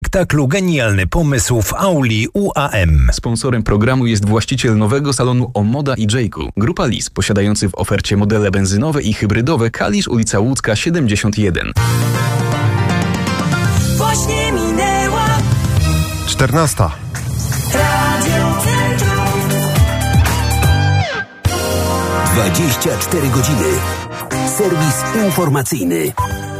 spektaklu genialny pomysł w auli UAM. Sponsorem programu jest właściciel nowego salonu Omoda i Jayku. Grupa Lis, posiadający w ofercie modele benzynowe i hybrydowe. Kalisz, ulica Łódzka 71. Właśnie minęła 14. Radio Centrum. 24 godziny. Serwis informacyjny.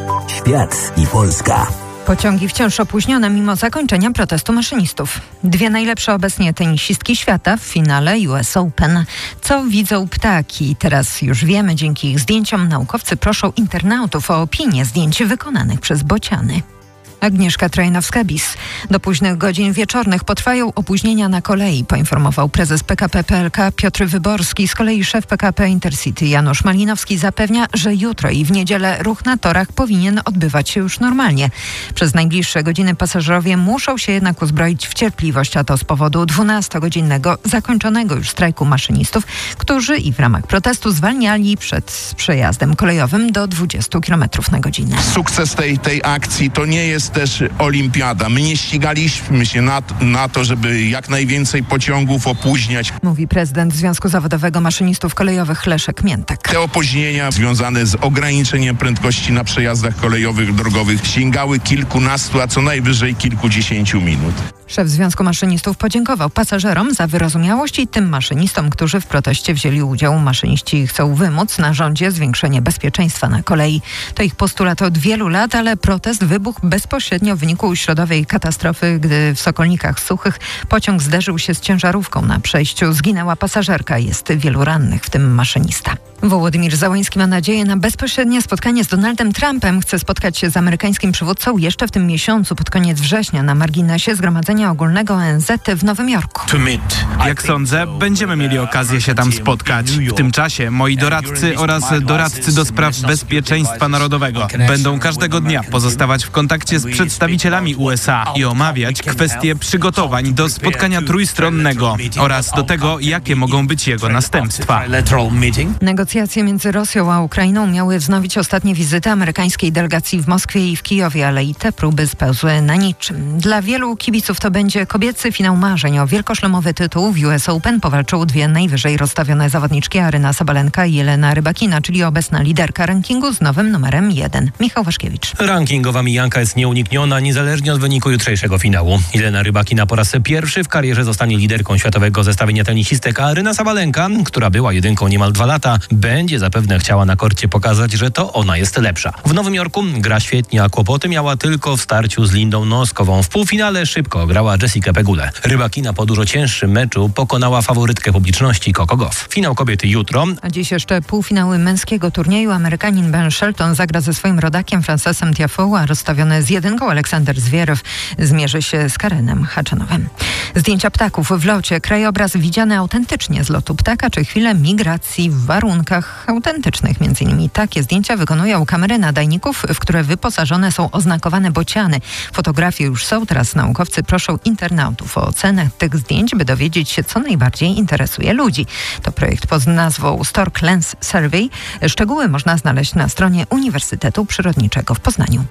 Świat i Polska. Pociągi wciąż opóźnione mimo zakończenia protestu maszynistów. Dwie najlepsze obecnie tenisistki świata w finale US Open. Co widzą ptaki? Teraz już wiemy, dzięki ich zdjęciom naukowcy proszą internautów o opinię zdjęć wykonanych przez bociany. Agnieszka Trojanowska-Bis. Do późnych godzin wieczornych potrwają opóźnienia na kolei, poinformował prezes PKP PLK Piotr Wyborski. Z kolei szef PKP Intercity Janusz Malinowski zapewnia, że jutro i w niedzielę ruch na torach powinien odbywać się już normalnie. Przez najbliższe godziny pasażerowie muszą się jednak uzbroić w cierpliwość, a to z powodu 12-godzinnego zakończonego już strajku maszynistów, którzy i w ramach protestu zwalniali przed przejazdem kolejowym do 20 km na godzinę. Sukces tej akcji to nie jest też olimpiada. My nie ścigaliśmy się na to, żeby jak najwięcej pociągów opóźniać. Mówi prezydent Związku Zawodowego Maszynistów Kolejowych Leszek Miętek. Te opóźnienia związane z ograniczeniem prędkości na przejazdach kolejowych, drogowych sięgały kilkunastu, a co najwyżej kilkudziesięciu minut. Szef Związku Maszynistów podziękował pasażerom za wyrozumiałość i tym maszynistom, którzy w proteście wzięli udział. Maszyniści chcą wymóc na rządzie zwiększenie bezpieczeństwa na kolei. To ich postulat od wielu lat, ale protest wybuchł bezpośrednio w wyniku środowej katastrofy, gdy w Sokolnikach Suchych pociąg zderzył się z ciężarówką na przejściu. Zginęła pasażerka, jest wielu rannych, w tym maszynista. Wołodymir Zełenski ma nadzieję na bezpośrednie spotkanie z Donaldem Trumpem. Chce spotkać się z amerykańskim przywódcą jeszcze w tym miesiącu, pod koniec września, na marginesie Zgromadzenia Ogólnego ONZ w Nowym Jorku. Jak sądzę, będziemy mieli okazję się tam spotkać. W tym czasie moi doradcy oraz doradcy do spraw bezpieczeństwa narodowego będą każdego dnia pozostawać w kontakcie z przedstawicielami USA i omawiać kwestie przygotowań do spotkania trójstronnego oraz do tego, jakie mogą być jego następstwa. Negocjacje między Rosją a Ukrainą miały wznowić ostatnie wizyty amerykańskiej delegacji w Moskwie i w Kijowie, ale i te próby spełzły na niczym. Dla wielu kibiców to będzie kobiecy finał marzeń. O wielkoszlemowy tytuł w US Open powalczą dwie najwyżej rozstawione zawodniczki, Aryna Sabalenka i Jelena Rybakina, czyli obecna liderka rankingu z nowym numerem 1. Michał Waszkiewicz. Rankingowa mijanka jest nieunikniona, niezależnie od wyniku jutrzejszego finału. Jelena Rybakina po raz pierwszy w karierze zostanie liderką światowego zestawienia tenisistek, a Aryna Sabalenka, która była jedynką niemal 2 lata, będzie zapewne chciała na korcie pokazać, że to ona jest lepsza. W Nowym Jorku gra świetnie, a kłopoty miała tylko w starciu z Lindą Noskową. W półfinale szybko grała Jessica Pegulę. Rybakina po dużo cięższym meczu pokonała faworytkę publiczności Coco Gauff. Finał kobiety jutro. A dziś jeszcze półfinały męskiego turnieju. Amerykanin Ben Shelton zagra ze swoim rodakiem Francesem Tiafoe, a rozstawiony z jedynką Aleksander Zwierew zmierzy się z Karenem Haczanowem. Zdjęcia ptaków w locie. Krajobraz widziany autentycznie z lotu ptaka, czy chwilę migracji w warunkach autentycznych. Między innymi takie zdjęcia wykonują kamery nadajników, w które wyposażone są oznakowane bociany. Fotografie już są, teraz naukowcy proszą internautów o ocenę tych zdjęć, by dowiedzieć się, co najbardziej interesuje ludzi. To projekt pod nazwą Stork Lens Survey. Szczegóły można znaleźć na stronie Uniwersytetu Przyrodniczego w Poznaniu.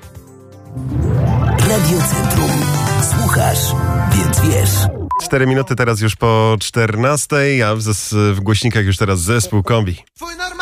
Radio Centrum. Słuchasz, więc wiesz. 4 minuty teraz już po 14, a w głośnikach już teraz zespół Kombi.